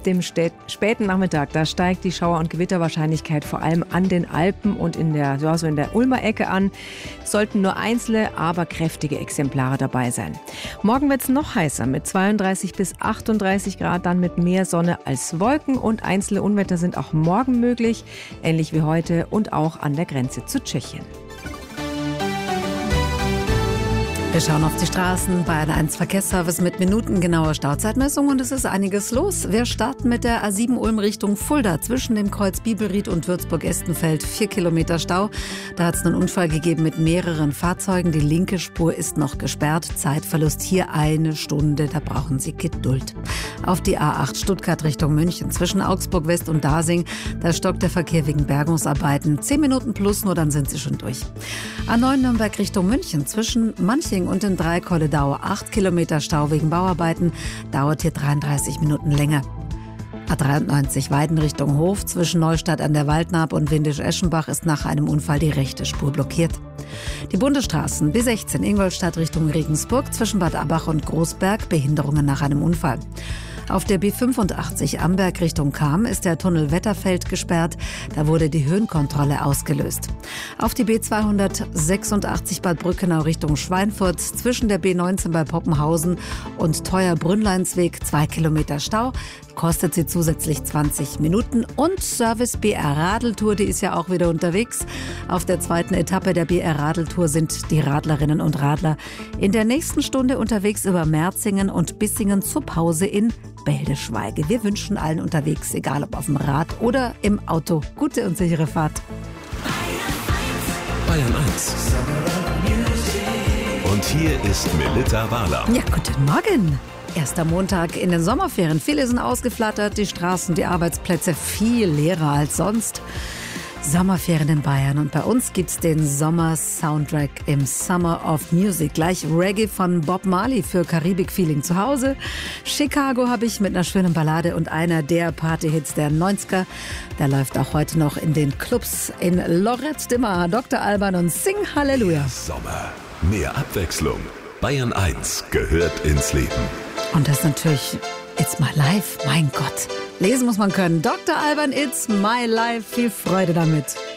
dem späten Nachmittag, da steigt die Schauer- und Gewitterwahrscheinlichkeit vor allem an den Alpen und in der Ulmer Ecke an. Sollten nur einzelne, aber kräftige Exemplare dabei sein. Morgen wird es noch heißer mit 32 bis 38 Grad, dann mit mehr Sonne als Wolken und einzelne Unwetter sind auch morgen möglich, ähnlich wie heute und auch an der Grenze zu Tschechien. Wir schauen auf die Straßen bei einer 1 Verkehrsservice mit minutengenauer Stauzeitmessung und es ist einiges los. Wir starten mit der A7 Ulm Richtung Fulda zwischen dem Kreuz Bibelried und Würzburg-Estenfeld. 4 Kilometer Stau. Da hat es einen Unfall gegeben mit mehreren Fahrzeugen. Die linke Spur ist noch gesperrt. Zeitverlust hier 1 Stunde. Da brauchen Sie Geduld. Auf die A8 Stuttgart Richtung München zwischen Augsburg West und Dasing. Da stockt der Verkehr wegen Bergungsarbeiten. 10 Minuten plus, nur dann sind Sie schon durch. A9 Nürnberg Richtung München zwischen Manching und in Dreikolledau 8 Kilometer Stau wegen Bauarbeiten, dauert hier 33 Minuten länger. A93 Weiden Richtung Hof zwischen Neustadt an der Waldnaab und Windisch-Eschenbach ist nach einem Unfall die rechte Spur blockiert. Die Bundesstraßen B16 Ingolstadt Richtung Regensburg zwischen Bad Abbach und Großberg, Behinderungen nach einem Unfall. Auf der B85 Amberg Richtung Cham ist der Tunnel Wetterfeld gesperrt. Da wurde die Höhenkontrolle ausgelöst. Auf die B286 Bad Brückenau Richtung Schweinfurt zwischen der B19 bei Poppenhausen und Teuer-Brünnleinsweg 2 Kilometer Stau. Kostet sie zusätzlich 20 Minuten. Und Service BR Radeltour, die ist ja auch wieder unterwegs. Auf der zweiten Etappe der BR Radeltour sind die Radlerinnen und Radler in der nächsten Stunde unterwegs über Merzingen und Bissingen zur Pause in Beldeschweige. Wir wünschen allen unterwegs, egal ob auf dem Rad oder im Auto, gute und sichere Fahrt. Bayern 1. Und hier ist Melitta Wahler. Ja, guten Morgen. Erster Montag in den Sommerferien. Viele sind ausgeflattert, die Straßen, die Arbeitsplätze viel leerer als sonst. Sommerferien in Bayern und bei uns gibt's den Sommer-Soundtrack im Summer of Music. Gleich Reggae von Bob Marley für Karibik-Feeling zu Hause. Chicago habe ich mit einer schönen Ballade und einer der Partyhits der 90er. Der läuft auch heute noch in den Clubs in Lorette de Mar. Dr. Alban und Sing Halleluja. Sommer, mehr Abwechslung. Bayern 1 gehört ins Leben. Und das natürlich It's My Life, mein Gott. Lesen muss man können. Dr. Alban, It's My Life. Viel Freude damit.